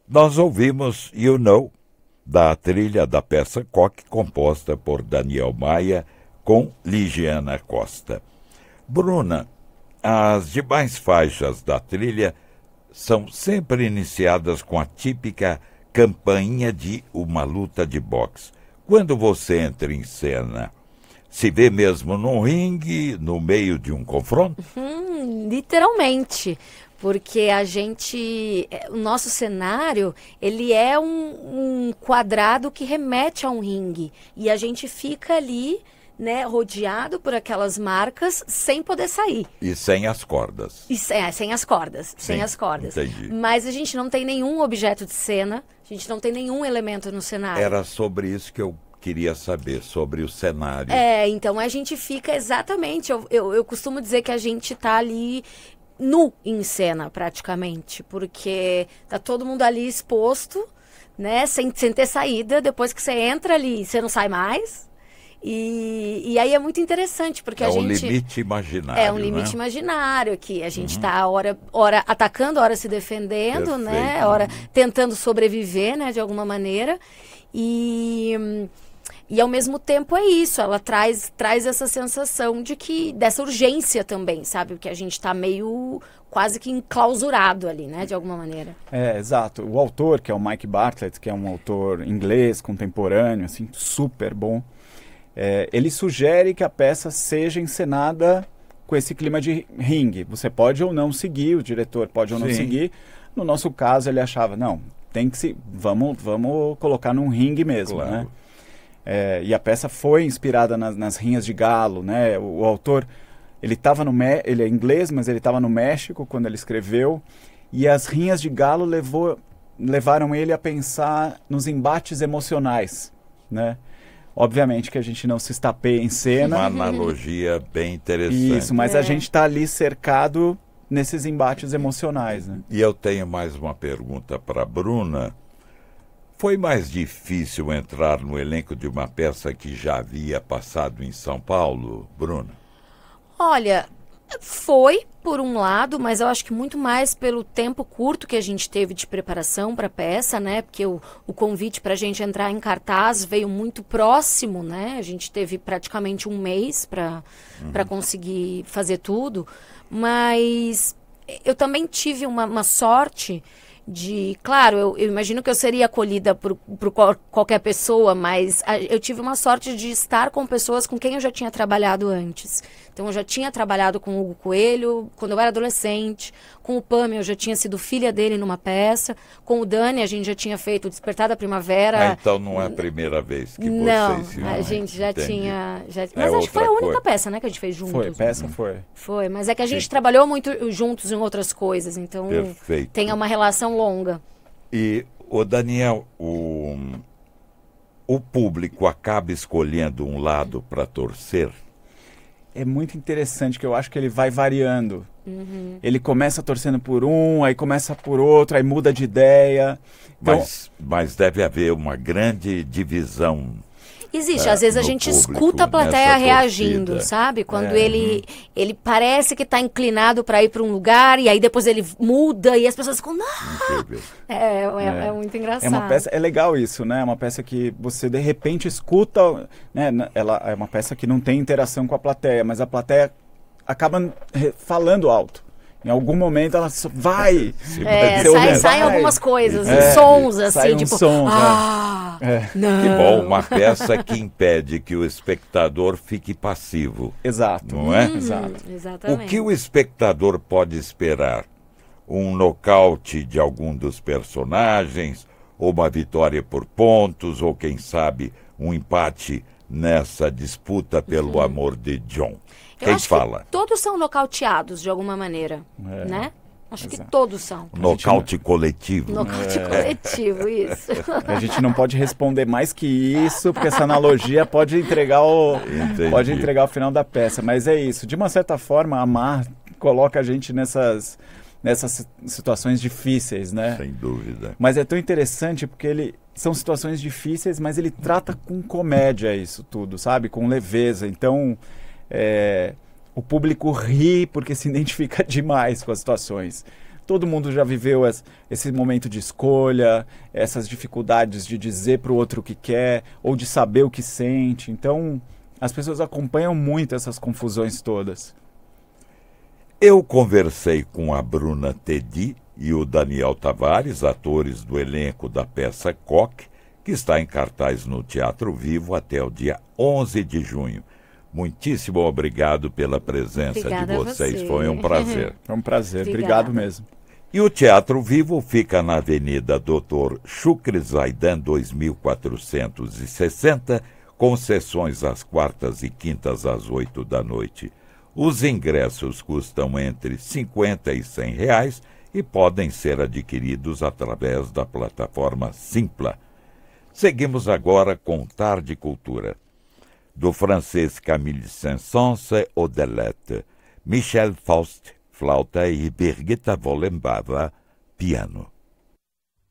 Nós ouvimos You Know, da trilha da peça Coque, composta por Daniel Maia, com Ligiana Costa. Bruna, as demais faixas da trilha são sempre iniciadas com a típica campainha de uma luta de boxe. Quando você entra em cena, se vê mesmo num ringue, no meio de um confronto? Literalmente, porque o nosso cenário, ele é um quadrado que remete a um ringue, e a gente fica ali, né, rodeado por aquelas marcas, sem poder sair. E sem as cordas. Sem as cordas, Sim, sem as cordas. Entendi. Mas a gente não tem nenhum objeto de cena, a gente não tem nenhum elemento no cenário. Era sobre isso que eu queria saber, sobre o cenário. Então a gente fica exatamente, eu costumo dizer que a gente tá ali nu em cena, praticamente, porque tá todo mundo ali exposto, né, sem ter saída. Depois que você entra ali, você não sai mais. E aí é muito interessante, porque a gente... É um limite imaginário, É um limite imaginário, que a gente tá hora atacando, hora se defendendo, Perfeito. né? Hora tentando sobreviver, né, de alguma maneira. E ao mesmo tempo é isso, ela traz essa sensação dessa urgência também, sabe? Porque a gente tá meio quase que enclausurado ali, né? De alguma maneira. Exato. O autor, que é o Mike Bartlett, que é um autor inglês, contemporâneo, assim, super bom, ele sugere que a peça seja encenada com esse clima de ringue. Você pode ou não seguir, o diretor pode ou não seguir. No nosso caso, ele achava, não, tem que vamos colocar num ringue mesmo, Claro. né? E a peça foi inspirada nas rinhas de galo, né? O autor, ele é inglês, mas ele estava no México quando ele escreveu, e as rinhas de galo levaram ele a pensar nos embates emocionais, né? Obviamente que a gente não se estapeia em cena. Uma analogia bem interessante. Isso, mas a gente está ali cercado nesses embates emocionais, né? E eu tenho mais uma pergunta para a Bruna. Foi mais difícil entrar no elenco de uma peça que já havia passado em São Paulo, Bruna? Olha, foi por um lado, mas eu acho que muito mais pelo tempo curto que a gente teve de preparação para a peça, né? Porque o convite para a gente entrar em cartaz veio muito próximo, né? A gente teve praticamente um mês para conseguir fazer tudo, mas eu também tive uma sorte claro, eu imagino que eu seria acolhida por qualquer pessoa, mas eu tive uma sorte de estar com pessoas com quem eu já tinha trabalhado antes. Então eu já tinha trabalhado com o Hugo Coelho quando eu era adolescente, com o Pami eu já tinha sido filha dele numa peça, com o Dani a gente já tinha feito o Despertar da Primavera. Então não é a primeira vez que não, vocês se unem. a gente já Entendi. tinha... mas acho que foi a única peça, né, que a gente fez juntos. Foi, mas é que a gente trabalhou muito juntos em outras coisas, então Perfeito. tem uma relação longa. E, Daniel, o público acaba escolhendo um lado para torcer? É muito interessante, que eu acho que ele vai variando. Ele começa torcendo por um, aí começa por outro, aí muda de ideia. Então, mas deve haver uma grande divisão. Existe, às vezes a gente escuta a plateia reagindo, sabe? Quando ele parece que está inclinado para ir para um lugar, e aí depois ele muda e as pessoas ficam... É muito engraçado. É legal isso, né? É uma peça que você de repente escuta, né? Ela é uma peça que não tem interação com a plateia, mas a plateia acaba falando alto. Em algum momento ela vai... Saem algumas coisas, sons assim, tipo... Sons, não. Que bom, uma peça que impede que o espectador fique passivo. Exato. Não é? Exato. Exatamente. O que o espectador pode esperar? Um nocaute de algum dos personagens, ou uma vitória por pontos, ou quem sabe um empate nessa disputa pelo amor de John? Quem fala? Que todos são nocauteados de alguma maneira, né? Acho que todos são. Nocaute coletivo. Nocaute coletivo, isso. A gente não pode responder mais que isso, porque essa analogia pode entregar o final da peça. Mas é isso. De uma certa forma, amar coloca a gente nessas situações difíceis, né? Sem dúvida. Mas é tão interessante porque são situações difíceis, mas ele trata com comédia isso tudo, sabe? Com leveza. Então... o público ri porque se identifica demais com as situações. todo mundo já viveu esse momento de escolha, essas dificuldades de dizer para o outro o que quer, ou de saber o que sente. Então, as pessoas acompanham muito essas confusões todas. Eu conversei com a Bruna Tedi e o Daniel Tavares, atores do elenco da peça Coque, que está em cartaz no Teatro Vivo até o dia 11 de junho. Muitíssimo obrigado pela presença Obrigada de vocês, a você. foi um prazer. É um prazer, Obrigada. obrigado mesmo. E o Teatro Vivo fica na Avenida Dr. Shukri Zaidan, 2460, com sessões às quartas e quintas às 8 da noite. Os ingressos custam entre R$ 50 e R$ 100 e podem ser adquiridos através da plataforma Simpla. Seguimos agora com Tarde Cultura. Do francês Camille Saint-Saëns, Odelette, Michel Faust, flauta e Birgitta Wollenbava, piano.